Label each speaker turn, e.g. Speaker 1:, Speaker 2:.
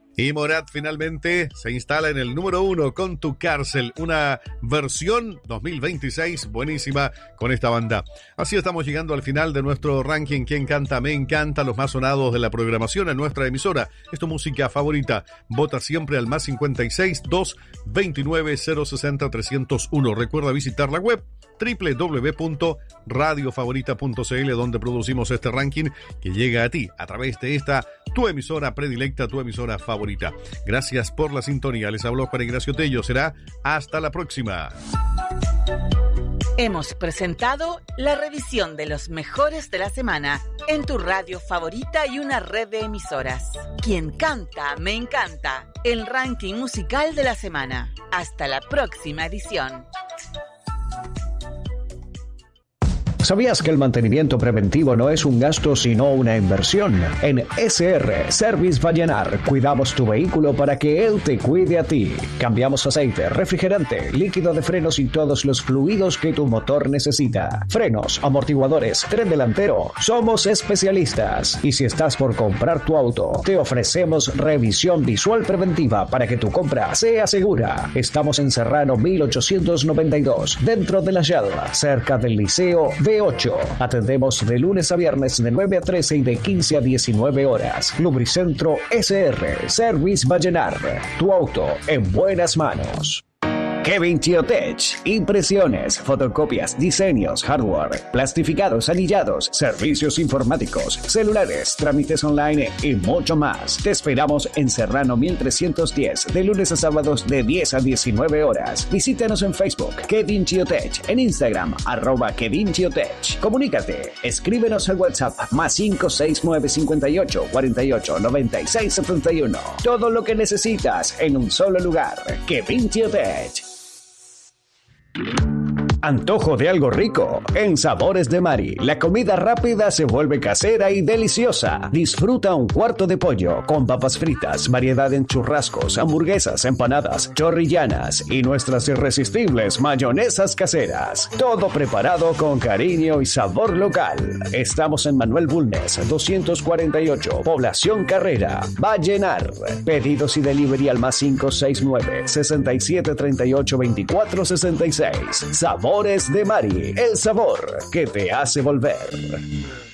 Speaker 1: Y Morat finalmente se instala en el número 1 con Tu Cárcel, una versión 2026 buenísima con esta banda. Así estamos llegando al final de nuestro ranking ¿Quién canta? Me encanta, los más sonados de la programación en nuestra emisora. Es tu música favorita. Vota siempre al más 56 229 060 301. Recuerda visitar la web www.radiofavorita.cl, donde producimos este ranking que llega a ti a través de esta tu emisora predilecta, tu emisora favorita. Gracias por la sintonía. Les habló Juan Ignacio Tello. Será hasta la próxima.
Speaker 2: Hemos presentado la revisión de los mejores de la semana en tu radio favorita y una red de emisoras. Quien canta, me encanta. El ranking musical de la semana. Hasta la próxima edición.
Speaker 3: ¿Sabías que el mantenimiento preventivo no es un gasto sino una inversión? En SR Service Vallenar cuidamos tu vehículo para que él te cuide a ti. Cambiamos aceite, refrigerante, líquido de frenos y todos los fluidos que tu motor necesita. Frenos, amortiguadores, tren delantero. Somos especialistas. Y si estás por comprar tu auto, te ofrecemos revisión visual preventiva para que tu compra sea segura. Estamos en Serrano 1892, dentro de la Yadra, cerca del Liceo B8. Atendemos de lunes a viernes de 9 a 13 y de 15 a 19 horas. Lubricentro SR Service Vallenar. Tu auto en buenas manos. Kevin Chiotech. Impresiones, fotocopias, diseños, hardware, plastificados, anillados, servicios informáticos, celulares, trámites online y mucho más. Te esperamos en Serrano 1310, de lunes a sábados de 10 a 19 horas. Visítanos en Facebook, Kevin Chiotech, en Instagram, @Kevin Chiotech. Comunícate, escríbenos al WhatsApp +569 58 48 96 71. Todo lo que necesitas en un solo lugar. Kevin Chiotech. Antojo de algo rico. En Sabores de Mari, la comida rápida se vuelve casera y deliciosa. Disfruta un cuarto de pollo con papas fritas, variedad en churrascos, hamburguesas, empanadas, chorrillanas y nuestras irresistibles mayonesas caseras. Todo preparado con cariño y sabor local. Estamos en Manuel Bulnes, 248, Población Carrera, Vallenar. Pedidos y delivery al +569 67 38 24 66. Sabores de Mari, el sabor que te hace volver.